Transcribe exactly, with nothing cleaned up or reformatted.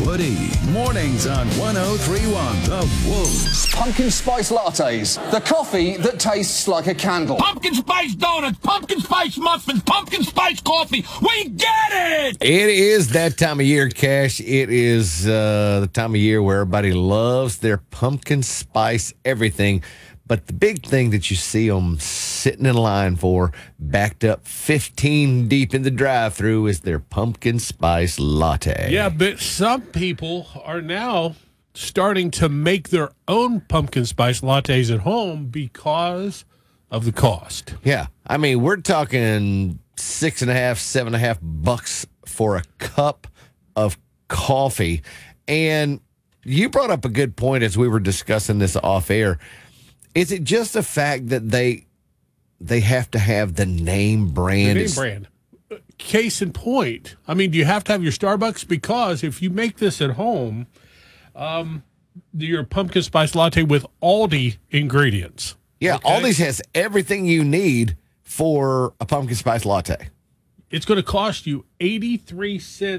Woody. Mornings on one oh three point one The Wolves. Pumpkin spice lattes. The coffee that tastes like a candle. Pumpkin spice donuts, pumpkin spice muffins, pumpkin spice coffee. We get it! It is that time of year, Cash. It is uh, the time of year where everybody loves their pumpkin spice everything. But the big thing that you see them sitting in line for, backed up fifteen deep in the drive-thru, is their pumpkin spice latte. Yeah, but some people are now starting to make their own pumpkin spice lattes at home because of the cost. Yeah. I mean, we're talking six and a half, seven and a half bucks for a cup of coffee. And you brought up a good point as we were discussing this off air. Is it just the fact that they they have to have the name brand? The name brand. Case in point. I mean, do you have to have your Starbucks? Because if you make this at home, um, your pumpkin spice latte with Aldi ingredients. Yeah, okay? Aldi's has everything you need for a pumpkin spice latte. It's going to cost you eighty-three cents